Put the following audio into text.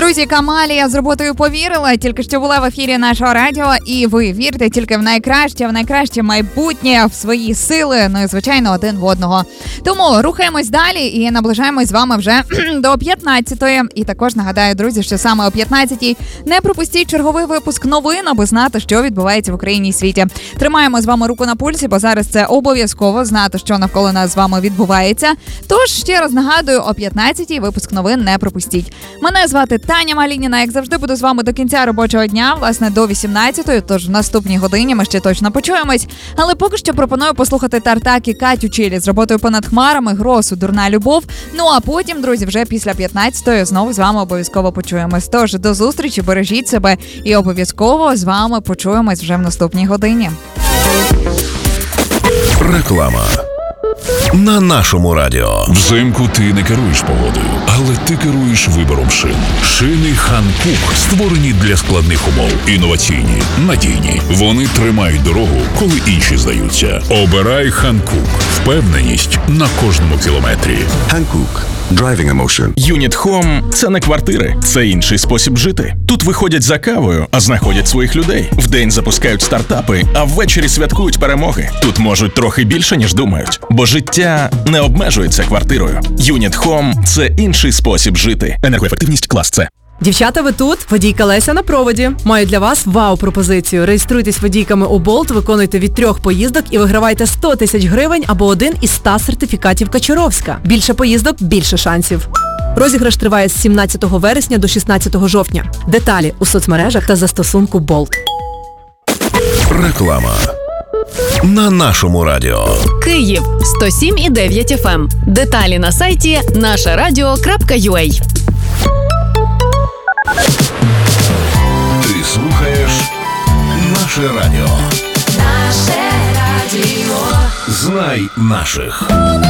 Друзі, Камалія з роботою повірила, тільки що була в ефірі нашого радіо, і ви вірите тільки в найкраще майбутнє, в свої сили, ну і, звичайно, один в одного. Тому рухаємось далі і наближаємось з вами вже до 15-ї. І також нагадаю, друзі, що саме о 15-й не пропустіть черговий випуск новин, аби знати, що відбувається в Україні і світі. Тримаємо з вами руку на пульсі, бо зараз це обов'язково знати, що навколо нас з вами відбувається. Тож, ще раз нагадую, о 15-й випуск новин не пропустіть. Мене звати Таня Малініна, як завжди, буду з вами до кінця робочого дня, власне, до 18-ї, тож в наступній годині ми ще точно почуємось. Але поки що пропоную послухати Тартак і Катю Чилі з роботою «Понад хмарами», Гросу «Дурна любов». Ну а потім, друзі, вже після 15-ї знову з вами обов'язково почуємось. Тож, до зустрічі, бережіть себе і обов'язково з вами почуємось вже в наступній годині. Реклама. На нашому радіо. Взимку ти не керуєш погодою, але ти керуєш вибором шин. Шини Ханкук створені для складних умов. Інноваційні, надійні. Вони тримають дорогу, коли інші здаються. Обирай Ханкук. Впевненість на кожному кілометрі. Hankook. Driving emotion. Unit Home – це не квартири, це інший спосіб жити. Тут виходять за кавою, а знаходять своїх людей. Вдень запускають стартапи, а ввечері святкують перемоги. Тут можуть трохи більше, ніж думають. Бо життя не обмежується квартирою. Unit Home – це інший спосіб жити. Енергоефективність клас С. Дівчата, ви тут? Водійка Леся на проводі. Маю для вас вау-пропозицію. Реєструйтесь водійками у Болт, виконуйте від 3 поїздок і вигравайте 100 тисяч гривень або один із 100 сертифікатів Качуровська. Більше поїздок – більше шансів. Розіграш триває з 17 вересня до 16 жовтня. Деталі у соцмережах та застосунку Болт. Реклама. На нашому радіо. Київ 107,9 FM. Деталі на сайті нашарадіо.ua. Ти слухаєш наше радіо. Наше радіо. Знай наших.